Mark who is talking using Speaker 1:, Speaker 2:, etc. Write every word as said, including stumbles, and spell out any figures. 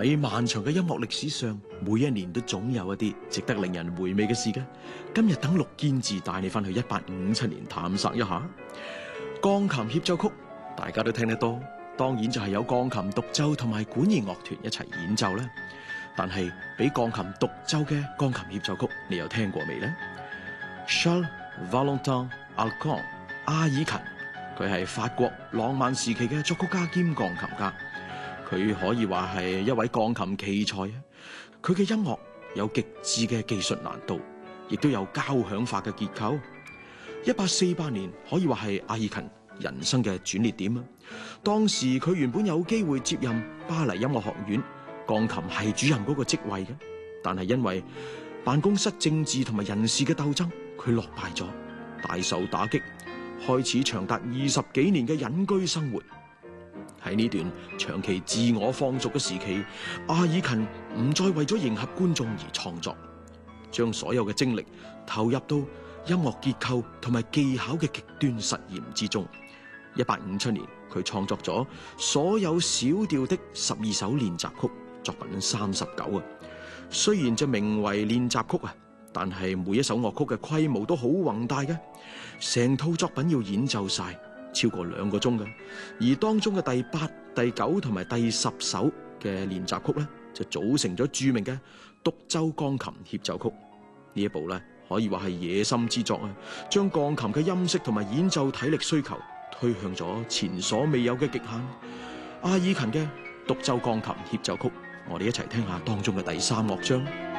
Speaker 1: 喺漫長嘅音樂歷史上，每一年都總有一啲值得令人回味嘅事嘅。今日等陸堅志帶你翻去一八五七年探索一下鋼琴協奏曲，大家都聽得多，當然就係有鋼琴獨奏同埋管弦樂團一齊演奏啦。但係俾鋼琴獨奏嘅鋼琴協奏曲，你有聽過未呢？ Charles Valentin Alkan 阿爾勤，佢係法國浪漫時期嘅作曲家兼鋼琴家。佢可以話係一位鋼琴奇才啊！佢嘅音樂有極致嘅技術難度，亦都有交響化嘅結構。一八四八年可以話係阿爾勤人生嘅轉捩點啊！當時佢原本有機會接任巴黎音樂學院鋼琴系主任嗰個職位嘅，但係因為辦公室政治同埋人事嘅鬥爭，佢落敗咗，大受打擊，開始長達二十幾年嘅隱居生活。喺呢段長期自我放逐嘅時期，阿爾勤唔再為咗迎合觀眾而創作，將所有嘅精力投入到音樂結構同埋技巧嘅極端實驗之中。一八五七年，佢創作咗所有小調的十二首練習曲，作品三十九啊。雖然就名為練習曲啊，但係每一首樂曲嘅規模都好宏大嘅，成套作品要演奏晒超過兩個鐘嘅，而當中嘅第八、第九同埋第十首嘅練習曲咧，就組成咗著名嘅獨奏鋼琴協奏曲。呢一部咧可以話係野心之作啊，將鋼琴嘅音色同埋演奏體力需求推向咗前所未有嘅極限。阿爾勤嘅獨奏鋼琴協奏曲，我哋一齊聽下當中嘅第三樂章。